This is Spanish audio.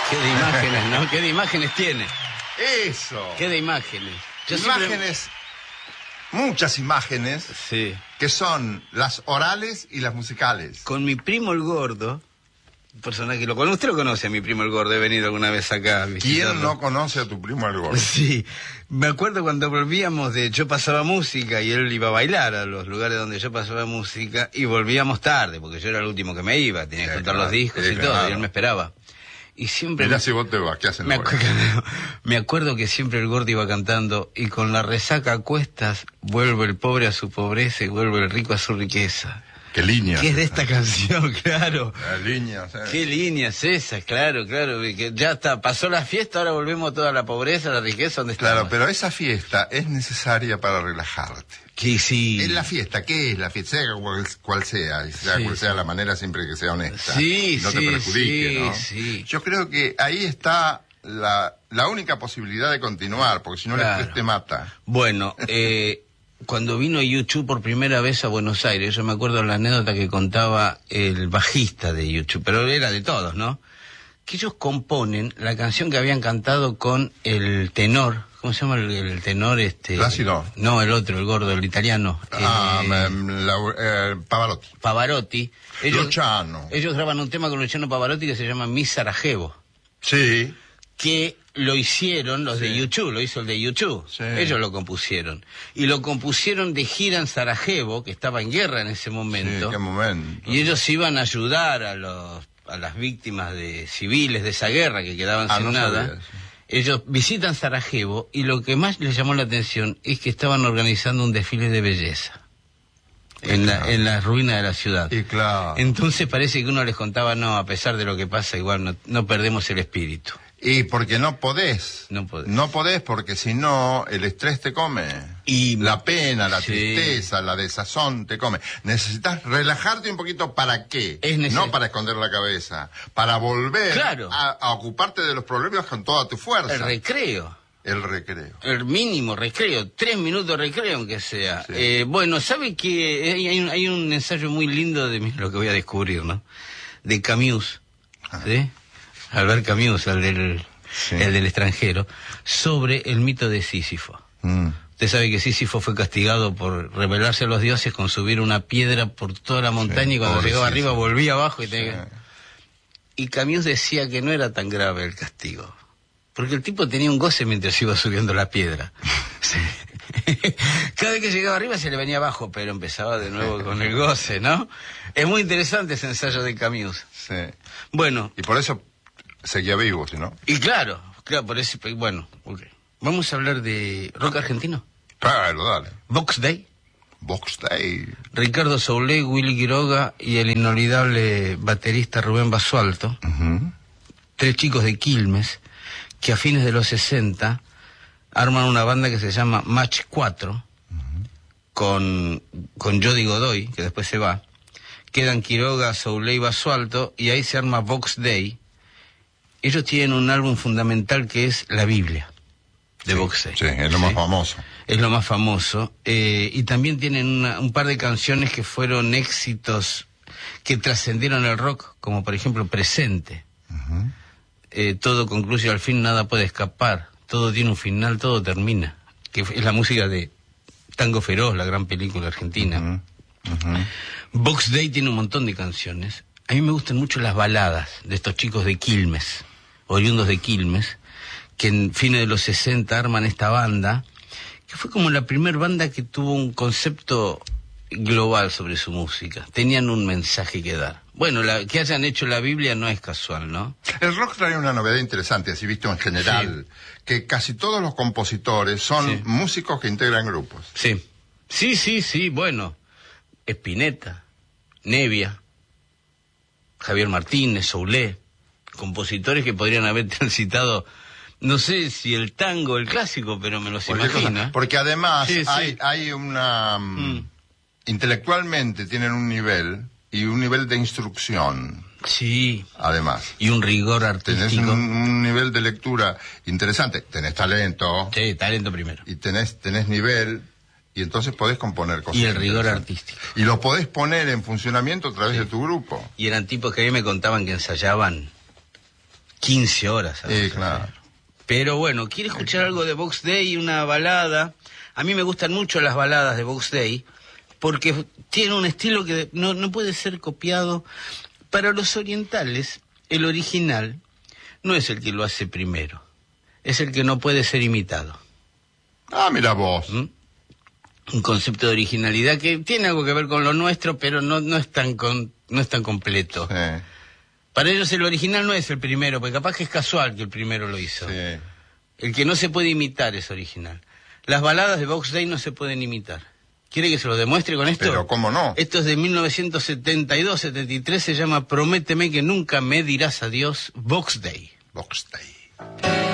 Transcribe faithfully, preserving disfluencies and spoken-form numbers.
Qué de imágenes, ¿no? Qué de imágenes tiene. Eso. Qué de imágenes. Yo imágenes, siempre... muchas imágenes, sí, que son las orales y las musicales. Con mi primo el gordo, personaje, lo, usted lo conoce a mi primo el gordo, he venido alguna vez acá a visitarlo. ¿Quién no conoce a tu primo el gordo? Sí, me acuerdo cuando volvíamos de, yo pasaba música y él iba a bailar a los lugares donde yo pasaba música y volvíamos tarde, porque yo era el último que me iba, tenía que sí, juntar claro, los discos sí, y claro. todo, y él me esperaba. Y siempre... Mirá si vos te vas, ¿qué hacen me, los acu me acuerdo que siempre el gordo iba cantando, y con la resaca a cuestas, vuelve el pobre a su pobreza y vuelve el rico a su riqueza. ¿Qué línea? ¿Qué es de esta canción? Claro. La línea, ¿sabes? ¿Qué línea es esa? Claro, claro. Que ya está, pasó la fiesta, ahora volvemos toda la pobreza, la riqueza, ¿dónde está? Claro, pero esa fiesta es necesaria para relajarte. Que sí. Es la fiesta, ¿qué es la fiesta? Sea cual, cual sea, sea sí, cual sea sí. la manera, siempre que sea honesta. Sí, no sí, te perjudique, sí, ¿no? sí. Yo creo que ahí está la, la única posibilidad de continuar, porque si no Claro. el estrés te mata. Bueno, eh... cuando vino YouTube por primera vez a Buenos Aires, yo me acuerdo la anécdota que contaba el bajista de YouTube, pero era de todos, ¿no? Que ellos componen la canción que habían cantado con el tenor, ¿cómo se llama el, el tenor? este? Plácido. No, el otro, el gordo, el italiano. Ah, eh, la, eh, Pavarotti. Pavarotti. Ellos, Luciano. Ellos graban un tema con Luciano Pavarotti que se llama Mi Sarajevo. Sí. Que lo hicieron los sí. de YouTube, lo hizo el de YouTube. Sí. Ellos lo compusieron. Y lo compusieron de gira en Sarajevo, que estaba en guerra en ese momento. Sí, qué momento. Y ellos iban a ayudar a los a las víctimas de civiles de esa guerra que quedaban ah, sin no nada. sabía, sí. Ellos visitan Sarajevo y lo que más les llamó la atención es que estaban organizando un desfile de belleza. En la, en la ruina de la ciudad. Y claro. Entonces parece que uno les contaba, no, a pesar de lo que pasa, igual no, no perdemos el espíritu. Y porque no podés. No podés. No podés porque si no, el estrés te come. Y la pena, la sí. tristeza, la desazón te come. Necesitas relajarte un poquito, ¿para qué? Es neces- no para esconder la cabeza. Para volver claro. a, a ocuparte de los problemas con toda tu fuerza. El recreo. El recreo. El mínimo recreo. Tres minutos de recreo, aunque sea. Sí. Eh, bueno, ¿sabe que hay, hay, un, hay un ensayo muy lindo de lo que voy a descubrir, ¿no? De Camus. ¿Sí? Albert Camus, el del, sí. el del extranjero, sobre el mito de Sísifo. Mm. Usted sabe que Sísifo fue castigado por rebelarse a los dioses con subir una piedra por toda la montaña, sí, y cuando llegaba arriba volvía abajo. Y, tenía... sí. y Camus decía que no era tan grave el castigo, porque el tipo tenía un goce mientras iba subiendo la piedra. Sí. Cada vez que llegaba arriba se le venía abajo, pero empezaba de nuevo con el goce, ¿no? Es muy interesante ese ensayo de Camus. Sí. Bueno. Y por eso seguía vivo, ¿sí, no? Y claro, claro, por eso, bueno, okay. Vamos a hablar de rock argentino. Claro, dale. Box Day. Box Day. Ricardo Soule, Willy Quiroga y el inolvidable baterista Rubén Basualto. Uh-huh. Tres chicos de Quilmes que a fines de los sesenta arman una banda que se llama Match cuatro, uh-huh. con, con Jody Godoy, que después se va. Quedan Quiroga, Soule y Basualto, y ahí se arma Box Day. Ellos tienen un álbum fundamental que es La Biblia de sí, Box Day. Sí, es lo ¿sí? más famoso. Es lo más famoso. Eh, y también tienen una, un par de canciones que fueron éxitos que trascendieron el rock, como por ejemplo Presente. Uh-huh. Eh, todo concluye al fin, nada puede escapar. Todo tiene un final, todo termina. Que es la música de Tango Feroz, la gran película argentina. Uh-huh. Uh-huh. Box Day tiene un montón de canciones. A mí me gustan mucho las baladas de estos chicos de Quilmes, oriundos de Quilmes, que en fines de los sesenta arman esta banda, que fue como la primera banda que tuvo un concepto global sobre su música. Tenían un mensaje que dar. Bueno, la, que hayan hecho la Biblia no es casual, ¿no? El rock trae una novedad interesante, así visto en general, sí. que casi todos los compositores son sí. músicos que integran grupos. Sí, sí, sí, sí, bueno, Spinetta, Nevia, Javier Martínez, Soule, compositores que podrían haber transitado, no sé si el tango, el clásico, pero me los imagino. Porque además sí, sí. hay, hay una... Mm. intelectualmente tienen un nivel y un nivel de instrucción. Sí. Además. Y un rigor artístico. Tenés un, un nivel de lectura interesante. Tenés talento. Sí, talento primero. Y tenés, tenés nivel... y entonces podés componer cosas. Y el rigor artístico. Y lo podés poner en funcionamiento a través sí. de tu grupo. Y eran tipos que a mí me contaban que ensayaban quince horas. Sí, claro. Pero bueno, quiere escuchar algo de Box Day, una balada. A mí me gustan mucho las baladas de Box Day, porque tiene un estilo que no, no puede ser copiado. Para los orientales, el original no es el que lo hace primero, es el que no puede ser imitado. Ah, mira vos. ¿Mm? Un concepto de originalidad que tiene algo que ver con lo nuestro, pero no, no, es, tan con, no es tan completo. Sí. Para ellos el original no es el primero, porque capaz que es casual que el primero lo hizo. Sí. El que no se puede imitar es original. Las baladas de Box Day no se pueden imitar. ¿Quiere que se lo demuestre con esto? Pero, ¿cómo no? Esto es de mil novecientos setenta y dos, setenta y tres, se llama Prométeme que nunca me dirás adiós, Box Day. Box Day.